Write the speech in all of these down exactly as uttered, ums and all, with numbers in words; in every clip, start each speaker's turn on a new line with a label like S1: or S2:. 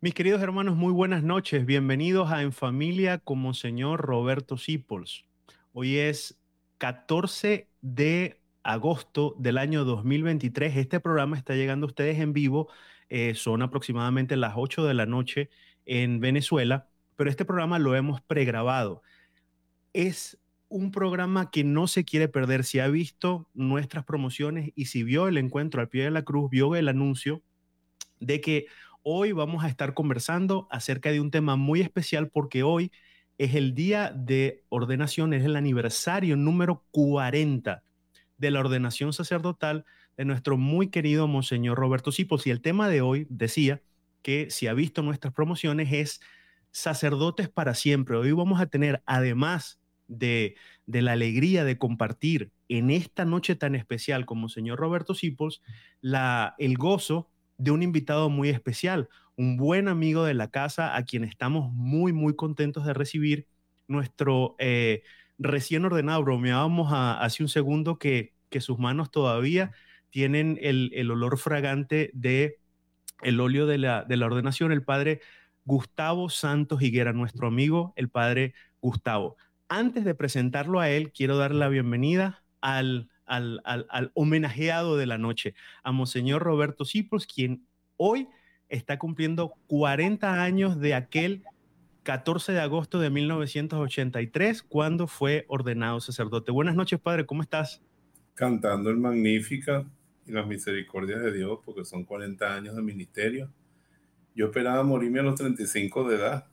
S1: Mis queridos hermanos, muy buenas noches. Bienvenidos a En Familia con Monseñor Roberto Sipols. Hoy es catorce de agosto del año dos mil veintitrés. Este programa está llegando a ustedes en vivo. Eh, son aproximadamente las ocho de la noche en Venezuela, pero este programa lo hemos pregrabado. Es un programa que no se quiere perder. Si ha visto nuestras promociones y si vio el encuentro al pie de la cruz, vio el anuncio de que hoy vamos a estar conversando acerca de un tema muy especial porque hoy es el día de ordenación, es el aniversario número cuarenta de la ordenación sacerdotal de nuestro muy querido Monseñor Roberto Sipos. Y el tema de hoy decía que si ha visto nuestras promociones es sacerdotes para siempre. Hoy vamos a tener, además de, de la alegría de compartir en esta noche tan especial con Monseñor Roberto Sipos, la, el gozo de un invitado muy especial, un buen amigo de la casa a quien estamos muy, muy contentos de recibir, nuestro eh, recién ordenado. Bromeábamos a, hace un segundo que, que sus manos todavía tienen el, el olor fragante de el óleo de la, de la ordenación, el padre Gustavo Santos Higuera, nuestro amigo, el padre Gustavo. Antes de presentarlo a él, quiero darle la bienvenida al, al, al, al homenajeado de la noche, a Monseñor Roberto Cipros, quien hoy está cumpliendo cuarenta años de aquel catorce de agosto de mil novecientos ochenta y tres, cuando fue ordenado sacerdote. Buenas noches, padre, ¿cómo estás?
S2: Cantando el Magnífica y las misericordias de Dios, porque son cuarenta años de ministerio. Yo esperaba morirme a los treinta y cinco de edad.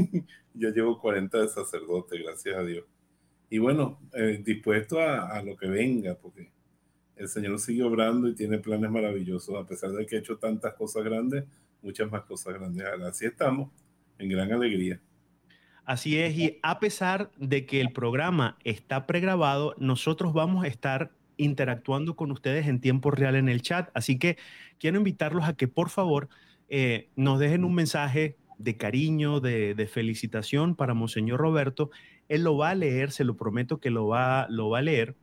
S2: Yo llevo cuarenta de sacerdote, gracias a Dios. Y bueno, eh, dispuesto a, a lo que venga, porque el Señor sigue obrando y tiene planes maravillosos, a pesar de que ha hecho tantas cosas grandes, muchas más cosas grandes. Así estamos, en gran alegría.
S1: Así es, y a pesar de que el programa está pregrabado, nosotros vamos a estar interactuando con ustedes en tiempo real en el chat. Así que quiero invitarlos a que por favor eh, nos dejen un mensaje de cariño, de, de felicitación para Monseñor Roberto. Él lo va a leer, se lo prometo que lo va, lo va a leer.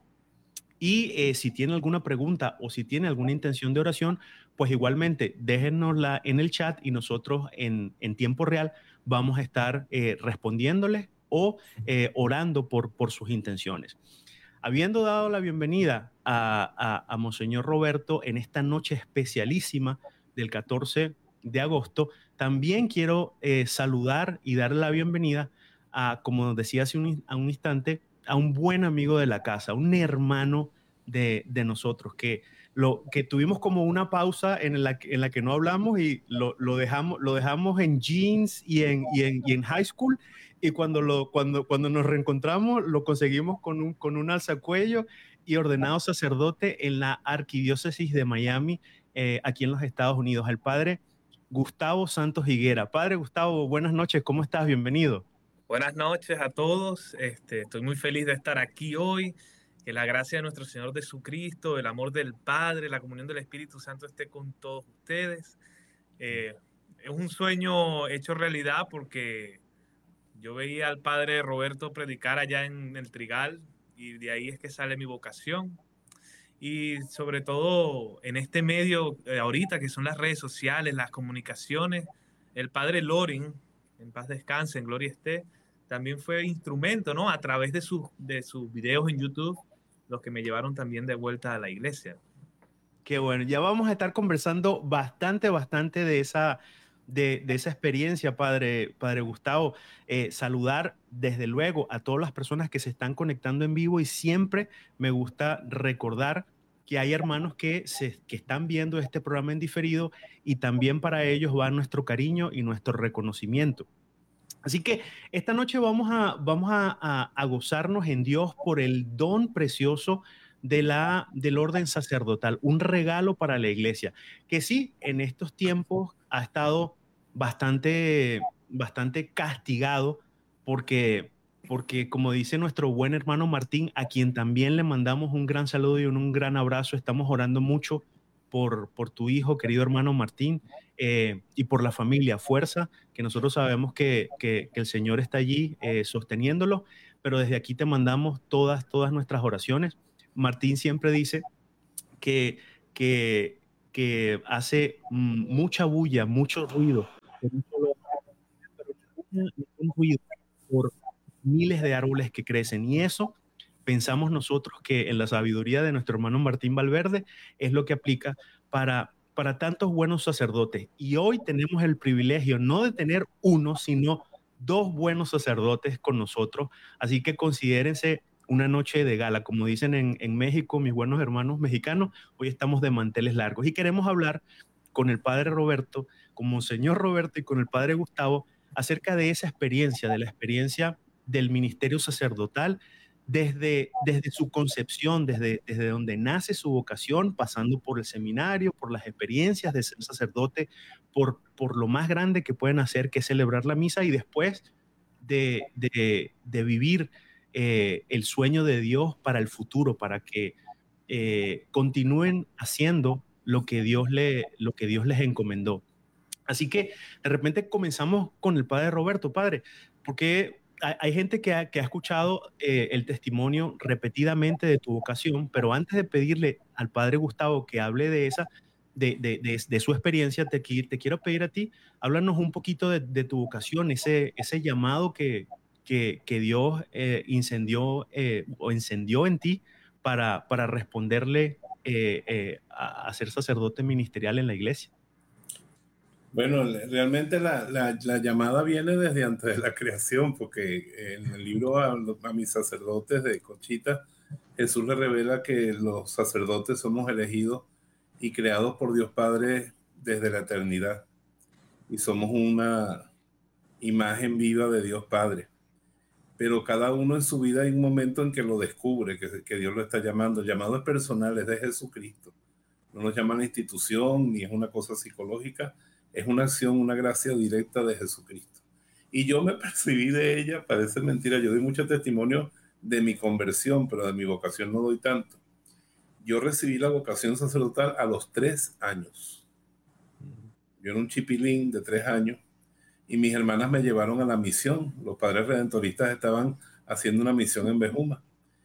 S1: Y eh, si tiene alguna pregunta o si tiene alguna intención de oración, pues igualmente déjennosla en el chat y nosotros en, en tiempo real vamos a estar eh, respondiéndoles o eh, orando por, por sus intenciones. Habiendo dado la bienvenida a, a, a Monseñor Roberto en esta noche especialísima del catorce de agosto, también quiero eh, saludar y darle la bienvenida a, como decía hace un, a un instante, a un buen amigo de la casa, un hermano de, de nosotros, que, lo, que tuvimos como una pausa en la, en la que no hablamos y lo, lo, dejamos, lo dejamos en jeans y en, y en, y en high school, y cuando, lo, cuando, cuando nos reencontramos lo conseguimos con un, con un alzacuello y ordenado sacerdote en la arquidiócesis de Miami, eh, aquí en los Estados Unidos, el padre Gustavo Santos Higuera. Padre Gustavo, buenas noches, ¿cómo estás? Bienvenido.
S3: Buenas noches a todos. Este, estoy muy feliz de estar aquí hoy. Que la gracia de nuestro Señor Jesucristo, el amor del Padre, la comunión del Espíritu Santo esté con todos ustedes. Eh, es un sueño hecho realidad porque yo veía al Padre Roberto predicar allá en el Trigal y de ahí es que sale mi vocación. Y sobre todo en este medio eh, ahorita que son las redes sociales, las comunicaciones, el Padre Loring, en paz descanse, en gloria esté, también fue instrumento, ¿no? A través de sus, de sus videos en YouTube, los que me llevaron también de vuelta a la iglesia.
S1: Qué bueno, ya vamos a estar conversando bastante, bastante de esa, de, de esa experiencia, padre, padre Gustavo. Eh, saludar desde luego a todas las personas que se están conectando en vivo y siempre me gusta recordar que hay hermanos que, se, que están viendo este programa en diferido y también para ellos va nuestro cariño y nuestro reconocimiento. Así que esta noche vamos a, vamos a, a, a gozarnos en Dios por el don precioso de la, del orden sacerdotal, un regalo para la iglesia, que sí, en estos tiempos ha estado bastante, bastante castigado porque, porque, como dice nuestro buen hermano Martín, a quien también le mandamos un gran saludo y un, un gran abrazo, estamos orando mucho por, por tu hijo, querido hermano Martín, eh, y por la familia, fuerza, que nosotros sabemos que, que, que el Señor está allí eh, sosteniéndolo, pero desde aquí te mandamos todas, todas nuestras oraciones. Martín siempre dice que, que, que hace mm, mucha bulla, mucho ruido que no solo pero escucha un ruido por miles de árboles que crecen. Y eso pensamos nosotros que en la sabiduría de nuestro hermano Martín Valverde es lo que aplica para, para tantos buenos sacerdotes. Y hoy tenemos el privilegio no de tener uno, sino dos buenos sacerdotes con nosotros. Así que considérense una noche de gala. Como dicen en, en México, mis buenos hermanos mexicanos, hoy estamos de manteles largos y queremos hablar con el padre Roberto, con Monseñor Roberto y con el padre Gustavo acerca de esa experiencia, de la experiencia del ministerio sacerdotal desde, desde su concepción, desde, desde donde nace su vocación, pasando por el seminario, por las experiencias de ser sacerdote, por, por lo más grande que pueden hacer, que es celebrar la misa, y después de, de, de vivir eh, el sueño de Dios para el futuro, para que eh, continúen haciendo lo que Dios, le, lo que Dios les encomendó. Así que de repente comenzamos con el padre Roberto. Padre, porque hay, hay gente que ha, que ha escuchado eh, el testimonio repetidamente de tu vocación, pero antes de pedirle al padre Gustavo que hable de esa, de, de, de, de su experiencia, te, te, quiero pedir a ti, háblanos un poquito de, de tu vocación, ese, ese llamado que, que, que Dios eh, incendió eh, o encendió en ti para, para responderle eh, eh, a, a ser sacerdote ministerial en la iglesia.
S2: Bueno, realmente la, la, la llamada viene desde antes de la creación, porque en el libro a, a mis sacerdotes de Conchita, Jesús le revela que los sacerdotes somos elegidos y creados por Dios Padre desde la eternidad. Y somos una imagen viva de Dios Padre. Pero cada uno en su vida hay un momento en que lo descubre, que, que Dios lo está llamando. El llamado es personal, es de Jesucristo. No nos llama la institución, ni es una cosa psicológica, es una acción, una gracia directa de Jesucristo. Y yo me percibí de ella, parece mentira, yo doy mucho testimonio de mi conversión, pero de mi vocación no doy tanto. Yo recibí la vocación sacerdotal a los tres años. Yo era un chipilín de tres años y mis hermanas me llevaron a la misión. Los padres redentoristas estaban haciendo una misión en Bejuma.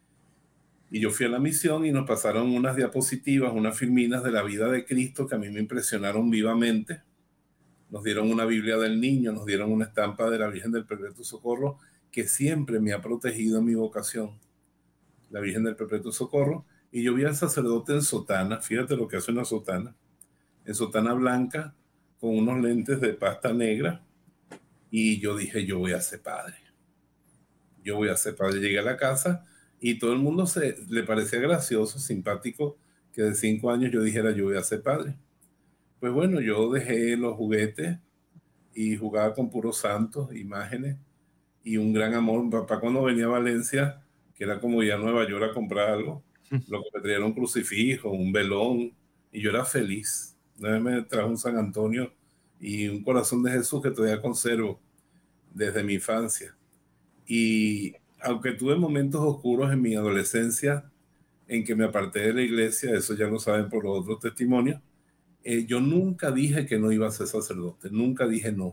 S2: Y yo fui a la misión y nos pasaron unas diapositivas, unas filminas de la vida de Cristo que a mí me impresionaron vivamente. Nos dieron una Biblia del Niño, nos dieron una estampa de la Virgen del Perpetuo Socorro, que siempre me ha protegido en mi vocación, la Virgen del Perpetuo Socorro. Y yo vi al sacerdote en sotana, fíjate lo que hace una sotana, en sotana blanca, con unos lentes de pasta negra, y yo dije, yo voy a ser padre. Yo voy a ser padre. Llegué a la casa y todo el mundo se, le parecía gracioso, simpático, que de cinco años yo dijera, yo voy a ser padre. Pues bueno, yo dejé los juguetes y jugaba con puros santos, imágenes, y un gran amor. Mi papá cuando venía a Valencia, que era como ir a Nueva York a comprar algo, lo que me traía era un crucifijo, un velón, y yo era feliz. Una vez me trajo un San Antonio y un corazón de Jesús que todavía conservo desde mi infancia. Y aunque tuve momentos oscuros en mi adolescencia en que me aparté de la iglesia, eso ya lo saben por los otros testimonios, eh, yo nunca dije que no iba a ser sacerdote, nunca dije no.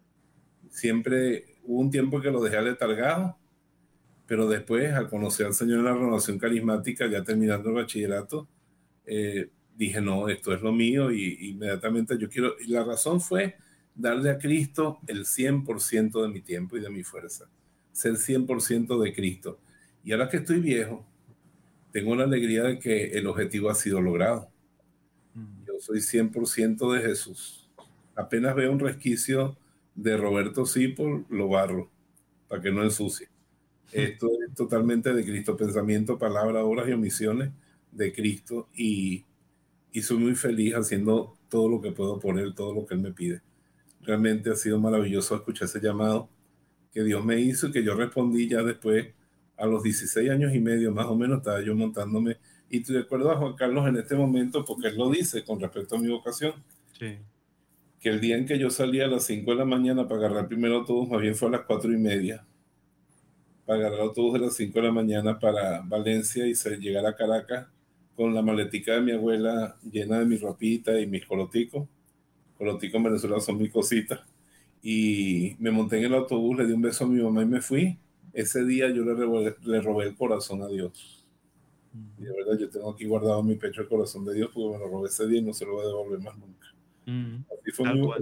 S2: Siempre hubo un tiempo que lo dejé letargado, pero después, al conocer al Señor en la renovación carismática, ya terminando el bachillerato, eh, dije no, esto es lo mío, y, y inmediatamente yo quiero, y la razón fue darle a Cristo el cien por ciento de mi tiempo y de mi fuerza, ser cien por ciento de Cristo. Y ahora que estoy viejo, tengo la alegría de que el objetivo ha sido logrado. Yo soy cien por ciento de Jesús. Apenas veo un resquicio de Roberto Sipol, lo barro, para que no ensucie. Esto es totalmente de Cristo, pensamiento, palabra, obras y omisiones de Cristo, y, y soy muy feliz haciendo todo lo que puedo por Él, todo lo que Él me pide. Realmente ha sido maravilloso escuchar ese llamado que Dios me hizo y que yo respondí ya después, a los dieciséis años y medio más o menos, estaba yo montándome. Y te recuerdo a Juan Carlos en este momento, porque él lo dice con respecto a mi vocación,
S1: Sí.
S2: que el día en que yo salí a las cinco de la mañana para agarrar el primer autobús, más bien fue a las cuatro y media, para agarrar el autobús de las cinco de la mañana para Valencia y llegar a Caracas con la maletica de mi abuela llena de mi ropita y mis coloticos. Coloticos en Venezuela son mis cositas. Y me monté en el autobús, le di un beso a mi mamá y me fui. Ese día yo le robé, le robé el corazón a Dios. Y de verdad yo tengo aquí guardado en mi pecho el corazón de Dios, porque me lo robé ese día y no se lo voy a devolver más nunca.
S1: Mm,
S2: Así fue
S1: tal
S2: mi
S1: cual.
S2: vocación.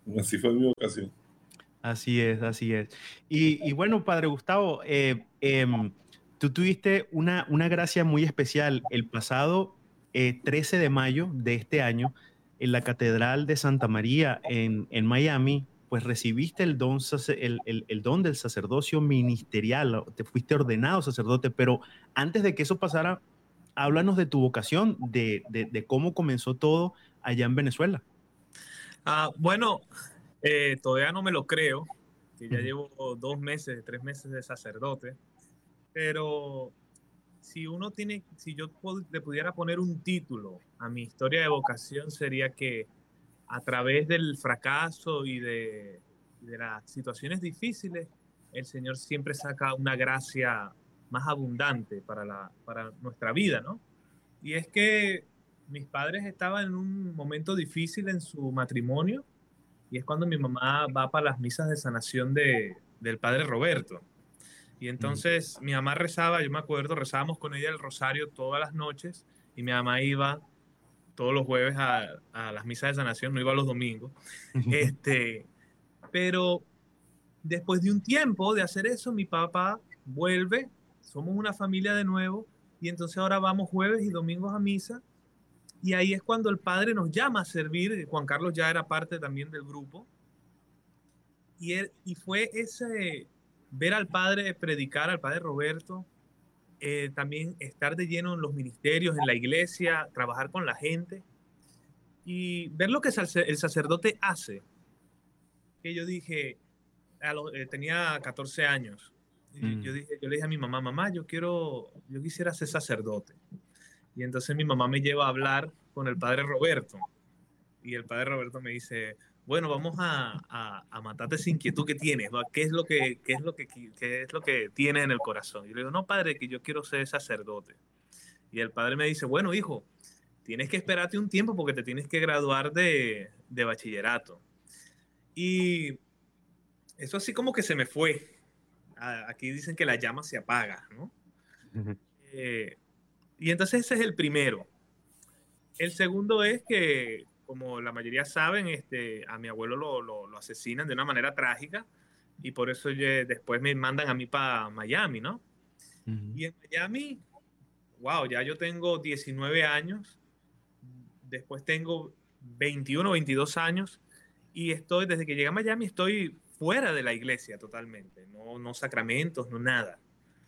S2: Así fue mi vocación.
S1: Así es, así es. Y, y bueno, Padre Gustavo, eh, em, tú tuviste una, una gracia muy especial el pasado eh, trece de mayo de este año en la Catedral de Santa María en, en Miami, pues recibiste el don, sace- el, el- el don del sacerdocio ministerial, te fuiste ordenado sacerdote, pero antes de que eso pasara, háblanos de tu vocación, de, de, de cómo comenzó todo allá en Venezuela.
S3: Ah, bueno, eh, todavía no me lo creo, que ya
S1: Ujú,
S3: llevo dos meses, tres meses de sacerdote, pero si uno tiene, si yo pod- le pudiera poner un título a mi historia de vocación, sería que a través del fracaso y de, y de las situaciones difíciles, el Señor siempre saca una gracia más abundante para, la, para nuestra vida, ¿no? Y es que mis padres estaban en un momento difícil en su matrimonio y es cuando mi mamá va para las misas de sanación de, del padre Roberto. Y
S1: ujú.
S3: entonces mi mamá rezaba, yo me acuerdo, rezábamos con ella el rosario todas las noches y mi mamá iba todos los jueves a, a las misas de sanación, no iba los domingos. Este, pero después de un tiempo de hacer eso, mi papá vuelve, somos una familia de nuevo y entonces ahora vamos jueves y domingos a misa y ahí es cuando el padre nos llama a servir. Juan Carlos ya era parte también del grupo y, él, y fue ese ver al padre predicar, al padre Roberto, eh, también estar de lleno en los ministerios, en la iglesia, trabajar con la gente y ver lo que el sacerdote hace. Que yo dije, a lo, eh, tenía catorce años. Y yo,
S1: Mm.
S3: dije, yo le dije a mi mamá, mamá, yo quiero, yo quisiera ser sacerdote. Y entonces mi mamá me lleva a hablar con el padre Roberto. Y el padre Roberto me dice, bueno, vamos a, a, a matarte esa inquietud que tienes, ¿no? ¿Qué es lo que, qué es lo que, qué es lo que tienes en el corazón? Y yo le digo, no, padre, que yo quiero ser sacerdote. Y el padre me dice, bueno, hijo, tienes que esperarte un tiempo porque te tienes que graduar de, de bachillerato. Y eso así como que se me fue. Aquí dicen que la llama se apaga, ¿no?
S1: Ujú.
S3: Eh, y entonces ese es el primero. El segundo es que, como la mayoría saben, este, a mi abuelo lo, lo, lo asesinan de una manera trágica y por eso yo, después me mandan a mí para Miami, ¿no?
S1: Ujú.
S3: Y en Miami, wow, ya yo tengo diecinueve años, después tengo veintiuno, veintidós años y estoy, desde que llegué a Miami, estoy fuera de la iglesia totalmente, no, no sacramentos, no nada.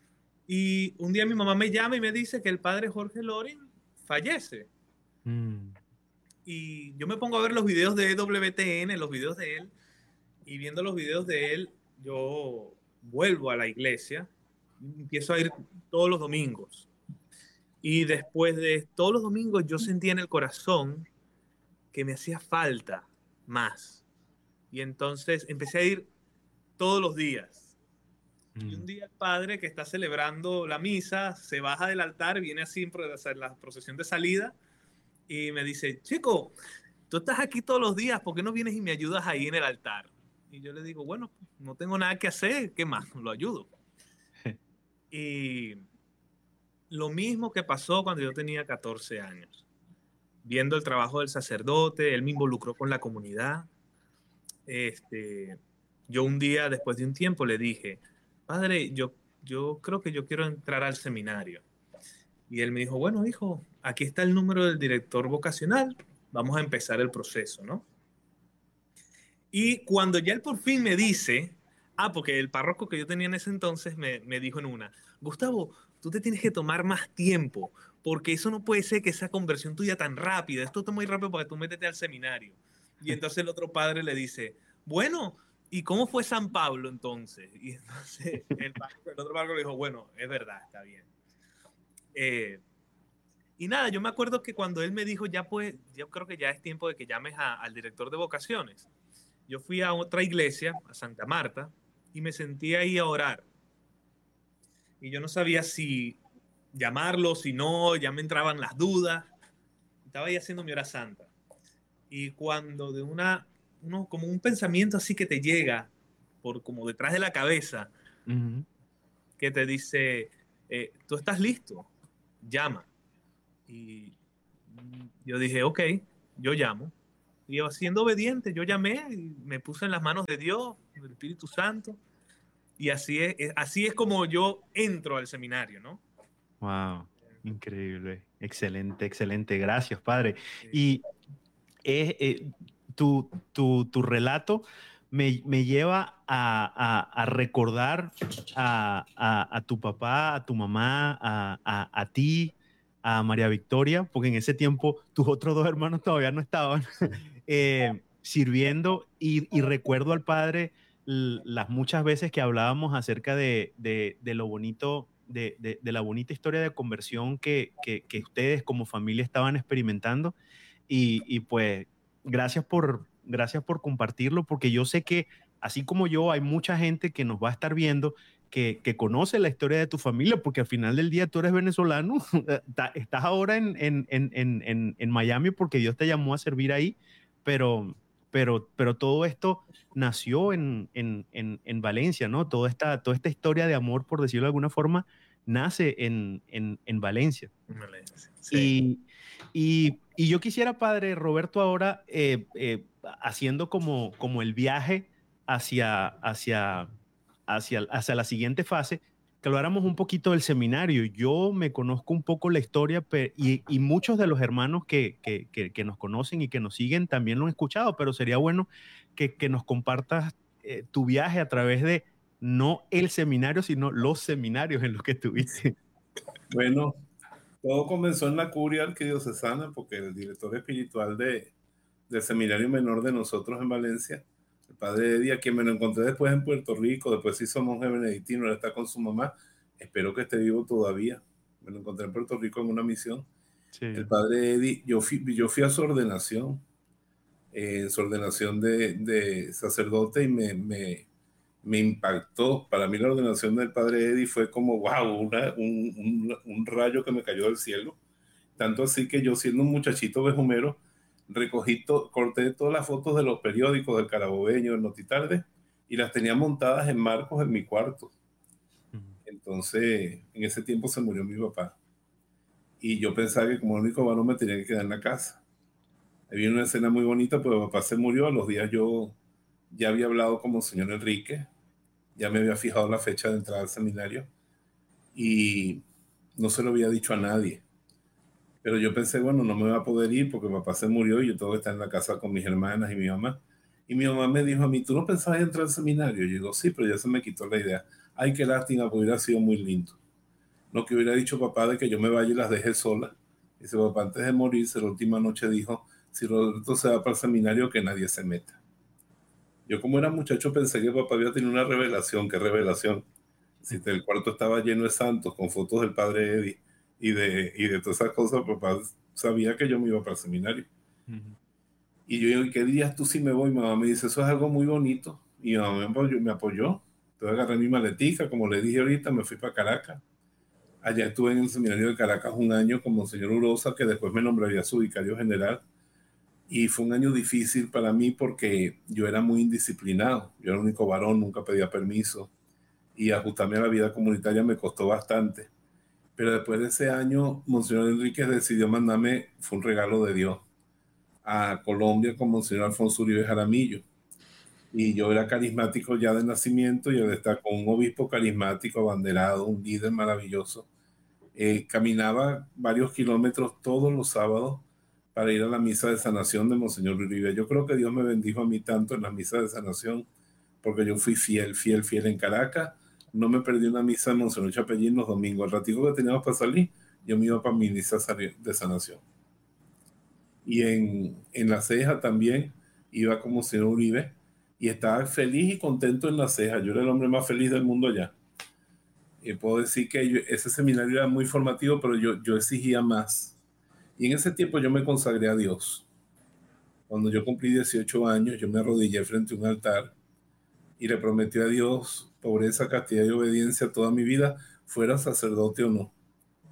S3: Y un día mi mamá me llama y me dice que el padre Jorge Loring fallece.
S1: Mm.
S3: Y yo me pongo a ver los videos de E W T N, los videos de él, y viendo los videos de él, yo vuelvo a la iglesia y empiezo a ir todos los domingos. Y después de todos los domingos yo sentía en el corazón que me hacía falta más. Y entonces empecé a ir todos los días. Y un
S1: Mm.
S3: día el padre que está celebrando la misa se baja del altar, viene así en la procesión de salida y me dice, chico, tú estás aquí todos los días, ¿por qué no vienes y me ayudas ahí en el altar? Y yo le digo, bueno, no tengo nada que hacer, ¿qué más? Lo ayudo. Y lo mismo que pasó cuando yo tenía catorce años, viendo el trabajo del sacerdote, él me involucró con la comunidad. Este, yo un día, después de un tiempo, le dije, padre, yo, yo creo que yo quiero entrar al seminario. Y él me dijo, bueno, hijo, aquí está el número del director vocacional, vamos a empezar el proceso, ¿no? Y cuando ya él por fin me dice, ah, porque el párroco que yo tenía en ese entonces me, me dijo en una, Gustavo, tú te tienes que tomar más tiempo, porque eso no puede ser que esa conversión tuya tan rápida, esto está muy rápido para que tú métete al seminario. Y entonces el otro padre le dice, bueno, ¿y cómo fue San Pablo entonces? Y entonces el, párroco, el otro párroco le dijo, bueno, es verdad, está bien. Eh, y nada, yo me acuerdo que cuando él me dijo, ya pues, yo creo que ya es tiempo de que llames a, al director de vocaciones. Yo fui a otra iglesia, a Santa Marta, y me sentí ahí a orar. Y yo no sabía si llamarlo, si no, ya me entraban las dudas. Estaba ahí haciendo mi hora santa. Y cuando de una, uno, como un pensamiento así que te llega, por como detrás de la cabeza,
S1: Ujú.
S3: que te dice, eh, tú estás listo, llama. Y yo dije, ok, yo llamo. Y yo siendo obediente, yo llamé y me puse en las manos de Dios, del Espíritu Santo. Y así es, así es como yo entro al seminario, ¿no?
S1: Wow, increíble, excelente, excelente. Gracias, Padre.
S3: Sí.
S1: Y eh, eh, tu, tu, tu relato me, me lleva a, a, a recordar a, a, a, tu papá, a tu mamá, a, a, a ti, a María Victoria, porque en ese tiempo tus otros dos hermanos todavía no estaban eh, sirviendo y, y recuerdo al Padre las muchas veces que hablábamos acerca de, de, de lo bonito, de, de, de, la bonita historia de conversión que, que, que ustedes como familia estaban experimentando. Y, y, pues gracias por, gracias por compartirlo, porque yo sé que así como yo, hay mucha gente que nos va a estar viendo que, que conoce la historia de tu familia, porque al final del día tú eres venezolano, estás ahora en, en, en, en, en Miami porque Dios te llamó a servir ahí, pero, pero, pero todo esto nació en, en, en, en Valencia, ¿no? Toda esta, toda esta historia de amor, por decirlo de alguna forma, nace en, en, en Valencia.
S3: Sí.
S1: Y, y, y yo quisiera, Padre Roberto, ahora eh, eh, haciendo como, como el viaje hacia, hacia, hacia, hacia la siguiente fase, que habláramos un poquito del seminario. Yo me conozco un poco la historia y, y muchos de los hermanos que, que, que, que nos conocen y que nos siguen también lo han escuchado, pero sería bueno que, que nos compartas eh, tu viaje a través de no el seminario, sino los seminarios en los que estuviste.
S2: Bueno, todo comenzó en la curia arquidiocesana porque el director espiritual de, del seminario menor de nosotros en Valencia, el padre Eddie, a quien me lo encontré después en Puerto Rico, después se hizo monje benedictino, él está con su mamá, espero que esté vivo todavía. Me lo encontré en Puerto Rico en una misión. Sí. El padre Eddie, yo fui, yo fui a su ordenación, eh, su ordenación de, de sacerdote, y me, me, me impactó. Para mí la ordenación del padre Eddie fue como, wow, una, un, un, un rayo que me cayó del cielo. Tanto así que yo, siendo un muchachito vejumero, recogí, to, corté todas las fotos de los periódicos del Carabobeño, del Notitarde, y las tenía montadas en marcos en mi cuarto. Entonces, en ese tiempo se murió mi papá. Y yo pensaba que como el único varón me tenía que quedar en la casa. Había una escena muy bonita, pero mi papá se murió. A los días yo ya había hablado con Monseñor Enrique, ya me había fijado la fecha de entrada al seminario y no se lo había dicho a nadie. Pero yo pensé, bueno, no me va a poder ir porque mi papá se murió y yo tengo que estar en la casa con mis hermanas y mi mamá. Y mi mamá me dijo a mí, ¿tú no pensabas entrar al seminario? Y yo digo, sí, pero ya se me quitó la idea. Ay, qué lástima, porque hubiera sido muy lindo. Lo que hubiera dicho papá de que yo me vaya y las deje sola. Dice, papá, antes de morirse, la última noche dijo, si Roberto se va para el seminario, que nadie se meta. Yo como era muchacho pensé que papá había tenido una revelación. ¿Qué revelación? Si el cuarto estaba lleno de santos con fotos del padre Eddie y de, y de todas esas cosas, papá sabía que yo me iba para el seminario. Uh-huh. Y yo digo, ¿qué dirías tú si me voy? Mi mamá me dice, eso es algo muy bonito. Y mi mamá me apoyó. Me apoyó. Entonces agarré mi maletica, como le dije ahorita, me fui para Caracas. Allá estuve en el seminario de Caracas un año con Monseñor Urosa, que después me nombraría su vicario general. Y fue un año difícil para mí porque yo era muy indisciplinado. Yo era el único varón, nunca pedía permiso. Y ajustarme a la vida comunitaria me costó bastante. Pero después de ese año, Monseñor Enrique decidió mandarme, fue un regalo de Dios, a Colombia con Monseñor Alfonso Uribe Jaramillo. Y yo era carismático ya de nacimiento y él está con un obispo carismático, abanderado, un líder maravilloso. Eh, caminaba varios kilómetros todos los sábados para ir a la misa de sanación de Monseñor Uribe. Yo creo que Dios me bendijo a mí tanto en la misa de sanación porque yo fui fiel, fiel, fiel en Caracas. No me perdí una misa de Monseñor Chapellín los domingos. El ratito que teníamos para salir, yo me iba para mi misa de sanación. Y en, en La Ceja también iba con Monseñor Uribe y estaba feliz y contento en La Ceja. Yo era el hombre más feliz del mundo allá. Y puedo decir que yo, ese seminario era muy formativo, pero yo, yo exigía más. Y en ese tiempo yo me consagré a Dios. Cuando yo cumplí dieciocho años, yo me arrodillé frente a un altar y le prometí a Dios pobreza, castidad y obediencia toda mi vida, fuera sacerdote o no.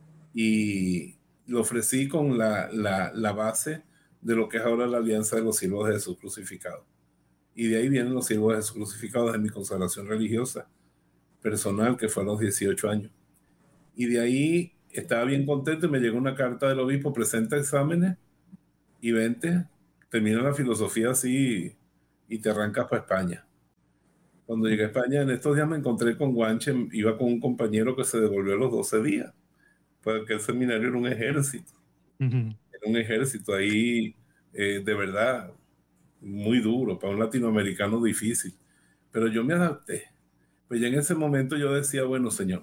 S2: Y lo ofrecí con la, la, la base de lo que es ahora la Alianza de los Siervos de Jesús Crucificado. Y de ahí vienen los Siervos de Jesús Crucificados de mi consagración religiosa personal, que fue a los dieciocho años. Y de ahí estaba bien contento y me llegó una carta del obispo, presenta exámenes y vente terminas la filosofía así y te arrancas para España. Cuando llegué a España, en estos días me encontré con Guanche, iba con un compañero que se devolvió a los doce días, porque el seminario era un ejército,
S1: Ujú.
S2: era un ejército ahí, eh, de verdad, muy duro, para un latinoamericano difícil. Pero yo me adapté. Pues ya en ese momento yo decía, bueno, Señor,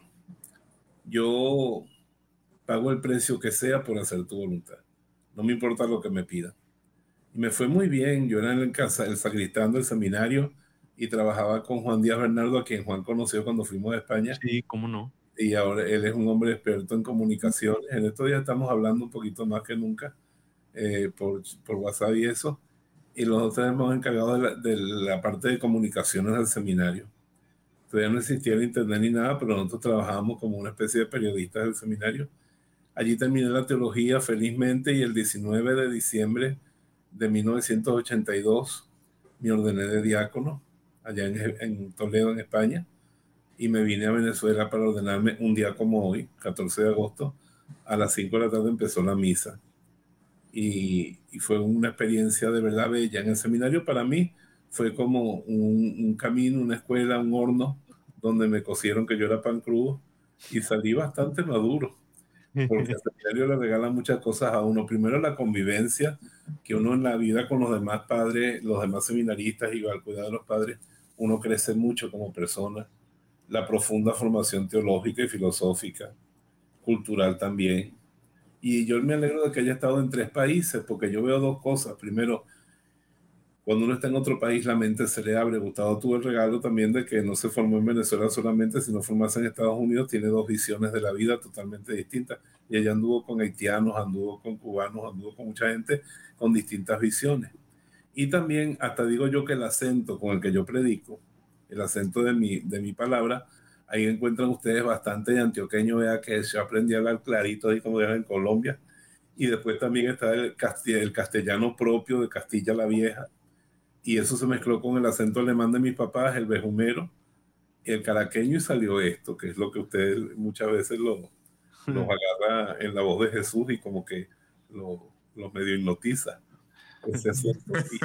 S2: yo pago el precio que sea por hacer tu voluntad. No me importa lo que me pidan. Y me fue muy bien. Yo era el, casa, el sacristán del seminario y trabajaba con Juan Díaz Bernardo, a quien Juan conoció cuando fuimos a España.
S1: Sí, cómo no.
S2: Y ahora él es un hombre experto en comunicaciones. En estos días estamos hablando un poquito más que nunca eh, por, por WhatsApp y eso. Y nosotros hemos encargado de la, de la parte de comunicaciones del seminario. Todavía no existía el internet ni nada, pero nosotros trabajábamos como una especie de periodistas del seminario. Allí terminé la teología felizmente y el diecinueve de diciembre de mil novecientos ochenta y dos me ordené de diácono allá en, en Toledo, en España, y me vine a Venezuela para ordenarme un día como hoy, catorce de agosto, a las cinco de la tarde empezó la misa. Y, y fue una experiencia de verdad bella. En el seminario para mí fue como un, un camino, una escuela, un horno, donde me cosieron que yo era pan crudo y salí bastante maduro, porque el seminario le regala muchas cosas a uno. Primero, la convivencia, que uno en la vida con los demás padres, los demás seminaristas y al cuidado de los padres, uno crece mucho como persona. La profunda formación teológica y filosófica, cultural también. Y yo me alegro de que haya estado en tres países, porque yo veo dos cosas. Primero, cuando uno está en otro país, la mente se le abre. Gustavo tuvo el regalo también de que no se formó en Venezuela solamente, sino formarse en Estados Unidos. Tiene dos visiones de la vida totalmente distintas. Y ella anduvo con haitianos, anduvo con cubanos, anduvo con mucha gente con distintas visiones. Y también, hasta digo yo que el acento con el que yo predico, el acento de mi, de mi palabra, ahí encuentran ustedes bastante de antioqueño, vea que yo aprendí a hablar clarito ahí como era en Colombia. Y después también está el, castell el castellano propio de Castilla la Vieja, y eso se mezcló con el acento alemán de mis papás, el bejumero, el caraqueño, y salió esto, que es lo que ustedes muchas veces lo, los agarra en la voz de Jesús y como que lo, los medio hipnotiza. Ese acento, y,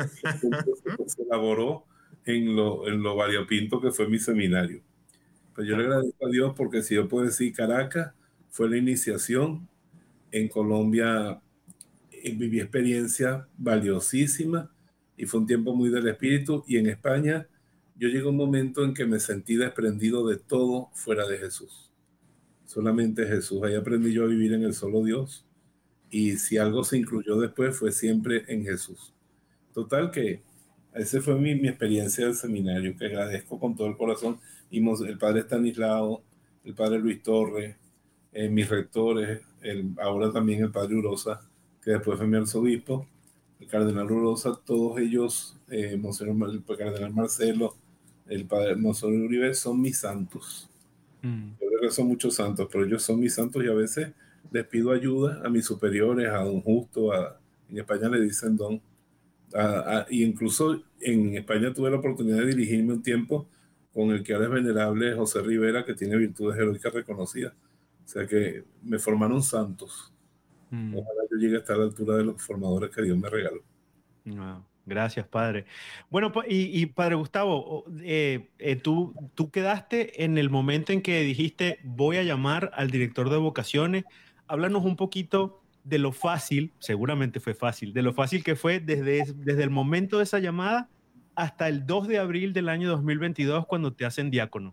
S2: y se elaboró en lo, en lo variopinto que fue mi seminario. Pero yo le agradezco a Dios porque si yo puedo decir Caracas fue la iniciación, en Colombia eh, viví experiencia valiosísima y fue un tiempo muy del espíritu, y en España yo llegué a un momento en que me sentí desprendido de todo fuera de Jesús. Solamente Jesús. Ahí aprendí yo a vivir en el solo Dios, y si algo se incluyó después fue siempre en Jesús. Total que esa fue mi, mi experiencia del seminario, que agradezco con todo el corazón. Y el padre Estanislao, el padre Luis Torres, eh, mis rectores, el, ahora también el padre Urosa, que después fue mi arzobispo, el cardenal Urosa, todos ellos, eh, Monseñor, el cardenal Marcelo, el padre Monseñor Uribe, son mis santos. Mm. Yo les rezo muchos santos, pero ellos son mis santos, y a veces les pido ayuda a mis superiores, a don Justo, a, en España le dicen don, a, a, y incluso en España tuve la oportunidad de dirigirme un tiempo con el que ahora es venerable José Rivera, que tiene virtudes heroicas reconocidas. O sea que me formaron santos. Mm. Ojalá yo llegue a estar a la altura de los formadores que Dios me regaló.
S1: Wow. Gracias, padre. Bueno, y, y padre Gustavo, eh, eh, tú, tú quedaste en el momento en que dijiste, voy a llamar al director de vocaciones. Háblanos un poquito de lo fácil, seguramente fue fácil, de lo fácil que fue desde, desde el momento de esa llamada hasta el dos de abril del año dos mil veintidós, cuando te hacen diácono.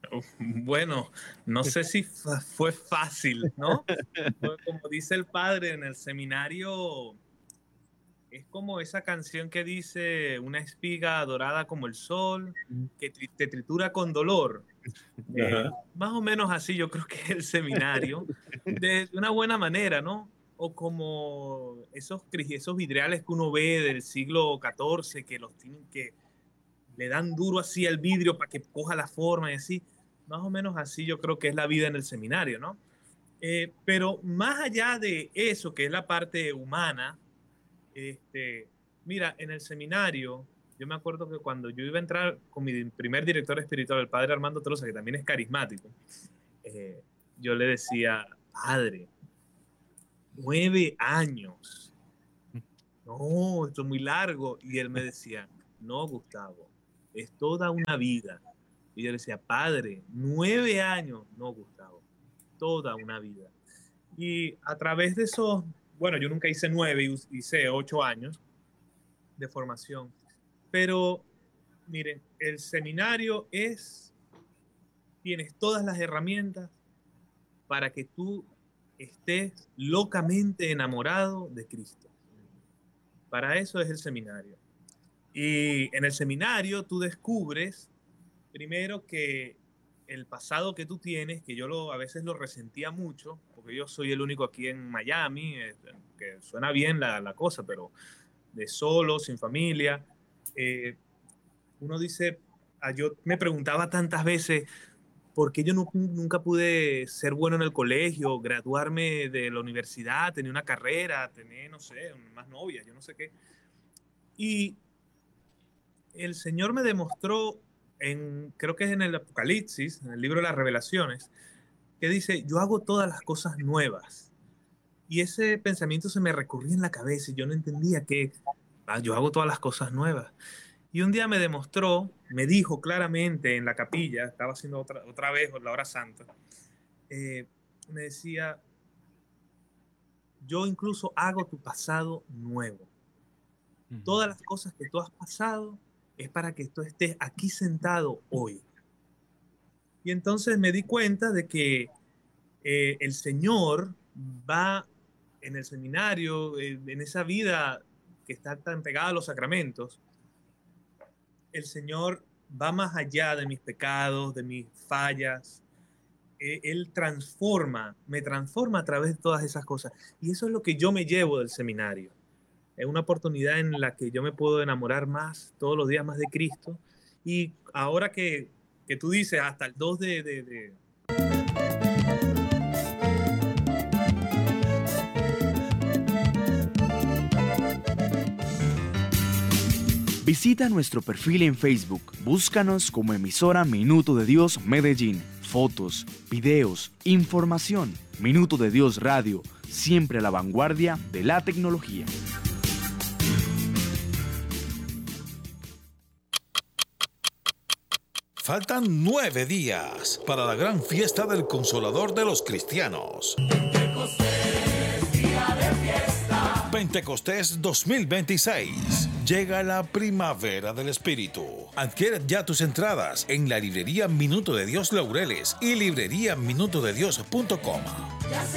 S3: Bueno, no sé si fue fácil, ¿no? Como dice el padre en el seminario, es como esa canción que dice una espiga dorada como el sol, que te tritura con dolor. Eh, más o menos así yo creo que es el seminario, de, de una buena manera, ¿no? O como esos, esos vidriales que uno ve del siglo catorce, que los tienen que, le dan duro así al vidrio para que coja la forma y así. Más o menos así yo creo que es la vida en el seminario, ¿no? Eh, pero más allá de eso, que es la parte humana, este, mira, en el seminario, yo me acuerdo que cuando yo iba a entrar con mi primer director espiritual, el padre Armando Troza, que también es carismático, eh, yo le decía, padre, nueve años, no, esto es muy largo. Y él me decía, no, Gustavo, es toda una vida. Y yo le decía, padre, nueve años. No, Gustavo, toda una vida. Y a través de eso, bueno, yo nunca hice nueve, hice ocho años de formación. Pero, miren, el seminario es, tienes todas las herramientas para que tú estés locamente enamorado de Cristo. Para eso es el seminario. Y en el seminario tú descubres, primero, que el pasado que tú tienes, que yo lo, a veces lo resentía mucho, porque yo soy el único aquí en Miami, eh, que suena bien la, la cosa, pero de solo, sin familia. Eh, uno dice, ah, yo me preguntaba tantas veces, ¿por qué yo no, nunca pude ser bueno en el colegio, graduarme de la universidad, tener una carrera, tener, no sé, más novias, yo no sé qué? Y el Señor me demostró, en, creo que es en el Apocalipsis, en el libro de las Revelaciones, que dice, yo hago todas las cosas nuevas. Y ese pensamiento se me recorría en la cabeza y yo no entendía que ah, yo hago todas las cosas nuevas. Y un día me demostró, me dijo claramente en la capilla, estaba haciendo otra, otra vez la hora santa, eh, me decía, yo incluso hago tu pasado nuevo. Uh-huh. Todas las cosas que tú has pasado es para que tú estés aquí sentado hoy. Y entonces me di cuenta de que eh, el Señor va en el seminario, eh, en esa vida que está tan pegada a los sacramentos, el Señor va más allá de mis pecados, de mis fallas. Eh, él transforma, me transforma a través de todas esas cosas. Y eso es lo que yo me llevo del seminario. Es una oportunidad en la que yo me puedo enamorar más, todos los días más de Cristo. Y ahora que, que tú dices, hasta el dos de... de, de
S4: Visita nuestro perfil en Facebook. Búscanos como emisora Minuto de Dios Medellín. Fotos, videos, información. Minuto de Dios Radio, siempre a la vanguardia de la tecnología.
S5: Faltan nueve días para la gran fiesta del Consolador de los cristianos.
S6: Pentecostés, día de fiesta.
S5: Pentecostés dos mil veintiséis. Llega la primavera del Espíritu. Adquiere ya tus entradas en la librería Minuto de Dios Laureles y librería minuto de dios punto com.
S6: Ya se